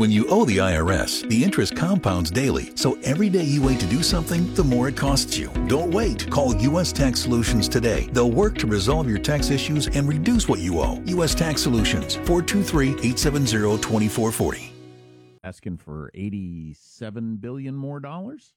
When you owe the IRS, the interest compounds daily, so every day you wait to do something, the more it costs you. Don't wait. Call U.S. Tax Solutions today. They'll work to resolve your tax issues and reduce what you owe. U.S. Tax Solutions, 423-870-2440. Asking for $87 billion more dollars.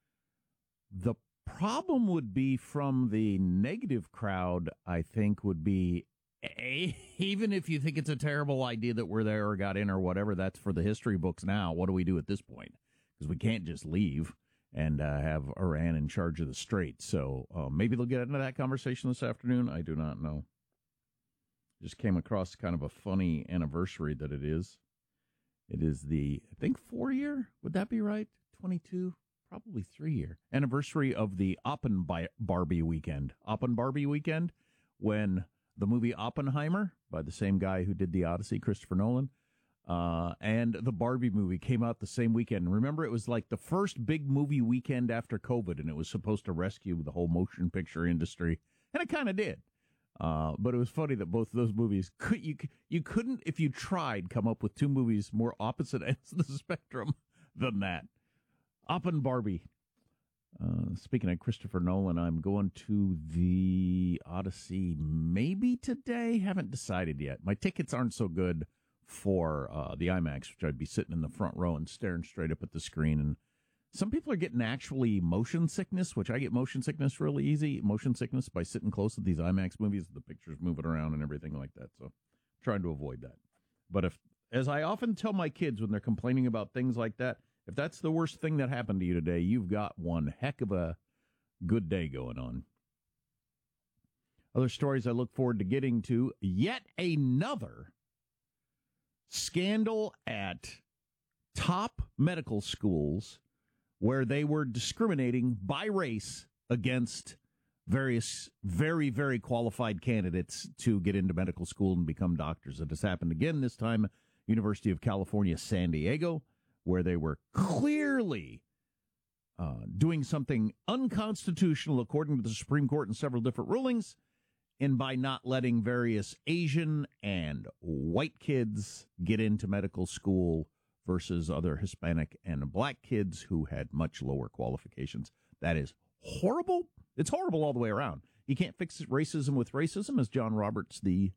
The problem would be from the negative crowd, I think, would be even if you think it's a terrible idea that we're there or got in or whatever, that's for the history books now. What do we do at this point? Because we can't just leave and have Iran in charge of the Strait. So maybe they'll get into that conversation this afternoon. I do not know. Just came across kind of a funny anniversary that it is. It is the, I think, 4-year. Would that be right? 22? Probably 3-year anniversary of the Oppenbarbie weekend. Oppenbarbie weekend, when the movie Oppenheimer, by the same guy who did The Odyssey, Christopher Nolan, and the Barbie movie came out the same weekend. Remember, it was like the first big movie weekend after COVID, and it was supposed to rescue the whole motion picture industry, and it kind of did. But it was funny that both of those movies, you couldn't, if you tried, come up with two movies more opposite ends of the spectrum than that. Oppenbarbie. Speaking of Christopher Nolan, I'm going to the Odyssey maybe today. Haven't decided yet. My tickets aren't so good for the IMAX, which I'd be sitting in the front row and staring straight up at the screen. And some people are getting actually motion sickness, which I get motion sickness really easy. Motion sickness by sitting close to these IMAX movies, the pictures moving around and everything like that. So trying to avoid that. But if, as I often tell my kids when they're complaining about things like that, if that's the worst thing that happened to you today, you've got one heck of a good day going on. Other stories I look forward to getting to. Yet another scandal at top medical schools where they were discriminating by race against various very, very qualified candidates to get into medical school and become doctors. It has happened again, this time University of California, San Diego, where they were clearly doing something unconstitutional according to the Supreme Court in several different rulings, and by not letting various Asian and white kids get into medical school versus other Hispanic and black kids who had much lower qualifications. That is horrible. It's horrible all the way around. You can't fix racism with racism, as John Roberts, the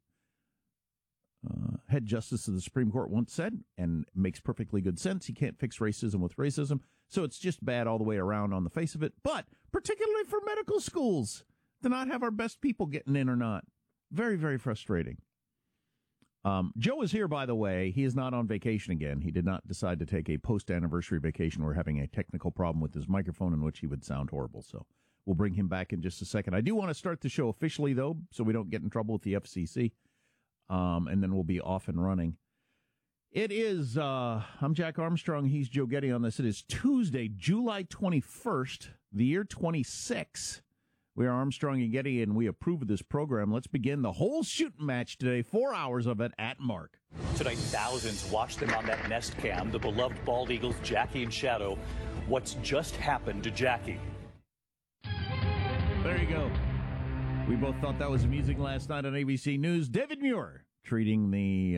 head justice of the Supreme Court, once said, and makes perfectly good sense. You can't fix racism with racism. So it's just bad all the way around on the face of it. But particularly for medical schools, to not have our best people getting in or not. Very, very frustrating. Joe is here, by the way. He is not on vacation again. He did not decide to take a post-anniversary vacation. We're having a technical problem with his microphone in which he would sound horrible. So we'll bring him back in just a second. I do want to start the show officially, though, so we don't get in trouble with the FCC. And then we'll be off and running. It is, I'm Jack Armstrong. He's Joe Getty on this. It is Tuesday, July 21st, the year 26. We are Armstrong and Getty, and we approve of this program. Let's begin the whole shooting match today, 4 hours of it at Mark. Tonight, thousands watched them on that Nest Cam, the beloved bald eagles Jackie and Shadow. What's just happened to Jackie? There you go. We both thought that was amusing last night on ABC News. David Muir treating the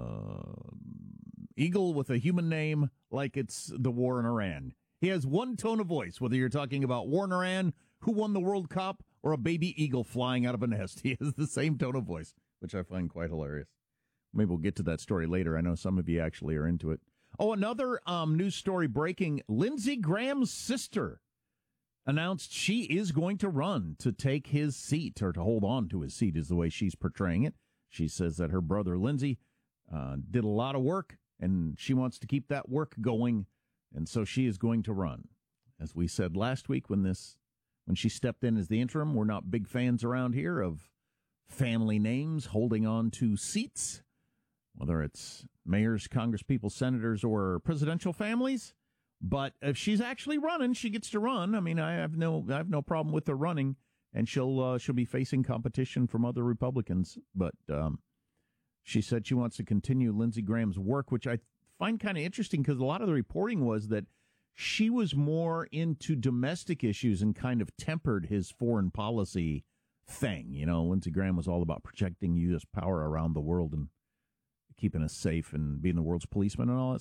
eagle with a human name like it's the war in Iran. He has one tone of voice, whether you're talking about war in Iran, who won the World Cup, or a baby eagle flying out of a nest. He has the same tone of voice, which I find quite hilarious. Maybe we'll get to that story later. I know some of you actually are into it. Oh, another news story breaking. Lindsey Graham's sister announced she is going to run to take his seat, or to hold on to his seat is the way she's portraying it. She says that her brother Lindsey did a lot of work, and she wants to keep that work going, and so she is going to run. As we said last week when she stepped in as the interim, we're not big fans around here of family names holding on to seats, whether it's mayors, congresspeople, senators, or presidential families. But if she's actually running, she gets to run. I mean, I have no problem with her running, and she'll be facing competition from other Republicans. But she said she wants to continue Lindsey Graham's work, which I find kind of interesting because a lot of the reporting was that she was more into domestic issues and kind of tempered his foreign policy thing. You know, Lindsey Graham was all about protecting U.S. power around the world and keeping us safe and being the world's policeman and all that